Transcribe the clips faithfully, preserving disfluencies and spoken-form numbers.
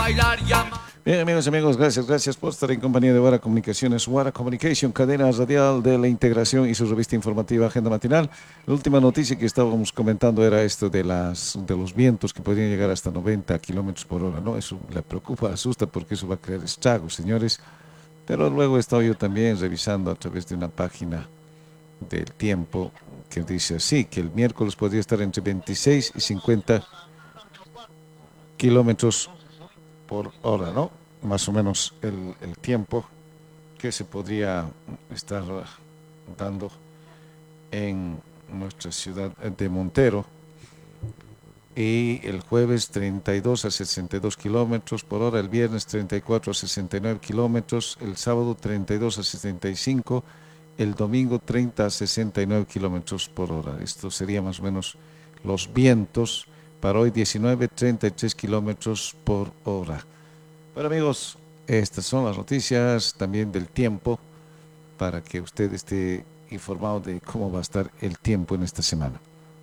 bailar y amar. Bien, amigos y amigos, gracias, gracias por estar en compañía de Wara Comunicaciones, Wara Communication, cadena radial de la integración y su revista informativa Agenda Matinal. La última noticia que estábamos comentando era esto de, las, de los vientos que podrían llegar hasta noventa kilómetros por hora, ¿no? Eso le preocupa, asusta porque eso va a crear estragos, señores. Pero luego he estado yo también revisando a través de una página del tiempo que dice así, que el miércoles podría estar entre veintiséis y cincuenta kilómetros por hora, ¿no? Más o menos el, el tiempo que se podría estar dando en nuestra ciudad de Montero. Y el jueves treinta y dos a sesenta y dos kilómetros por hora, el viernes treinta y cuatro a sesenta y nueve kilómetros, el sábado treinta y dos a sesenta y cinco, el domingo treinta a sesenta y nueve kilómetros por hora. Esto sería más o menos los vientos para hoy, diecinueve a treinta y tres kilómetros por hora. Bueno, amigos, estas son las noticias también del tiempo para que usted esté informado de cómo va a estar el tiempo en esta semana.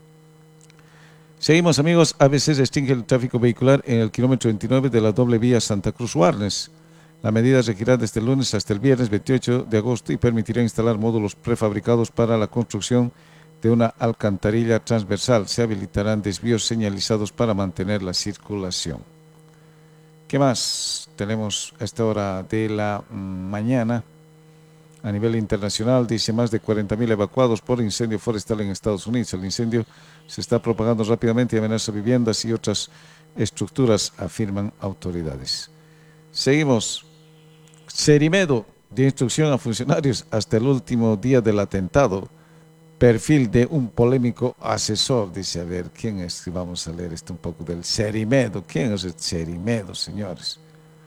Seguimos, amigos. A B C restringe el tráfico vehicular en el kilómetro veintinueve de la doble vía Santa Cruz-Warnes. La medida regirá desde el lunes hasta el viernes veintiocho de agosto y permitirá instalar módulos prefabricados para la construcción de una alcantarilla transversal. Se habilitarán desvíos señalizados para mantener la circulación. ¿Qué más tenemos a esta hora de la mañana? A nivel internacional, dice más de cuarenta mil evacuados por incendio forestal en Estados Unidos. El incendio se está propagando rápidamente y amenaza viviendas y otras estructuras, afirman autoridades. Seguimos. Cerimedo dio instrucción a funcionarios hasta el último día del atentado. Perfil de un polémico asesor. Dice, a ver, ¿quién es? Vamos a leer esto un poco del Cerimedo. ¿Quién es el Cerimedo, señores?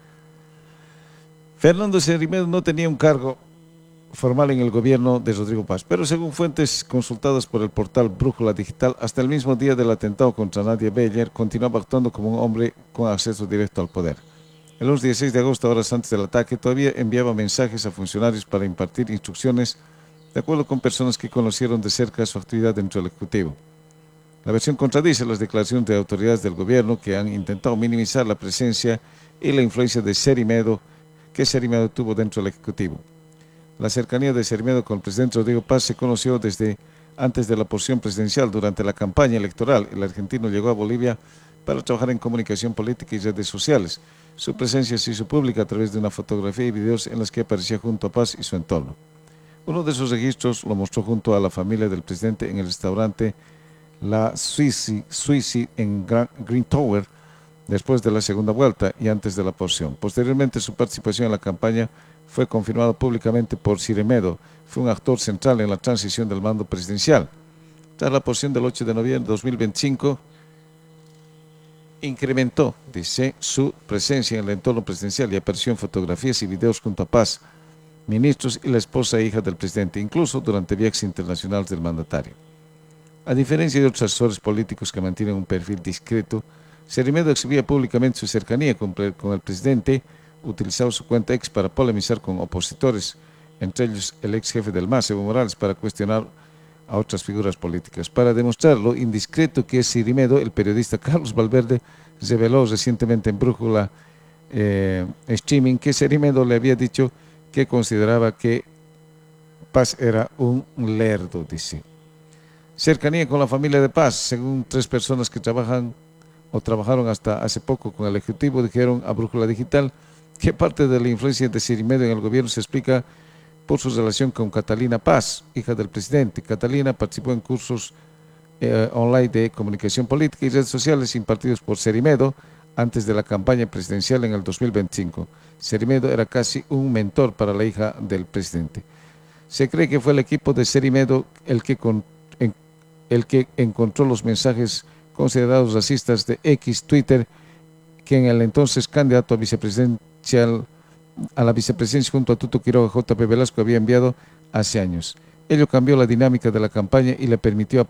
Fernando Cerimedo no tenía un cargo formal en el gobierno de Rodrigo Paz, pero según fuentes consultadas por el portal Brújula Digital, hasta el mismo día del atentado contra Nadia Beller, continuaba actuando como un hombre con acceso directo al poder. El lunes dieciséis de agosto, horas antes del ataque, todavía enviaba mensajes a funcionarios para impartir instrucciones de acuerdo con personas que conocieron de cerca su actividad dentro del Ejecutivo. La versión contradice las declaraciones de autoridades del gobierno que han intentado minimizar la presencia y la influencia de Cerimedo que Cerimedo tuvo dentro del Ejecutivo. La cercanía de Cerimedo con el presidente Rodrigo Paz se conoció desde antes de la posición presidencial. Durante la campaña electoral, el argentino llegó a Bolivia para trabajar en comunicación política y redes sociales. Su presencia se hizo pública a través de una fotografía y videos en las que aparecía junto a Paz y su entorno. Uno de sus registros lo mostró junto a la familia del presidente en el restaurante La Suisi, Suisi en Green Tower después de la segunda vuelta y antes de la posición. Posteriormente, su participación en la campaña fue confirmado públicamente por Cerimedo. Fue un actor central en la transición del mando presidencial. Tras la posición del ocho de noviembre de dos mil veinticinco, incrementó, dice, su presencia en el entorno presidencial y apareció en fotografías y videos junto a Paz, ministros y la esposa e hija del presidente, incluso durante viajes internacionales del mandatario. A diferencia de otros asesores políticos que mantienen un perfil discreto, Cerimedo exhibía públicamente su cercanía con, con el presidente, utilizaba su cuenta X para polemizar con opositores, entre ellos el ex jefe del M A S, Evo Morales, para cuestionar a otras figuras políticas. Para demostrar lo indiscreto que es Cerimedo, el periodista Carlos Valverde reveló recientemente en Brújula eh, Streaming que Cerimedo le había dicho que consideraba que Paz era un lerdo, dice. Cercanía con la familia de Paz, según tres personas que trabajan o trabajaron hasta hace poco con el Ejecutivo, dijeron a Brújula Digital que parte de la influencia de Cerimedo en el gobierno se explica por su relación con Catalina Paz, hija del presidente. Catalina participó en cursos eh, online de comunicación política y redes sociales impartidos por Cerimedo antes de la campaña presidencial en el dos mil veinticinco. Cerimedo era casi un mentor para la hija del presidente. Se cree que fue el equipo de Cerimedo el que, con, en, el que encontró los mensajes considerados racistas de X Twitter que en el entonces candidato a vicepresidencial a la vicepresidencia junto a Tuto Quiroga, J P Velasco había enviado hace años. Ello cambió la dinámica de la campaña y le permitió a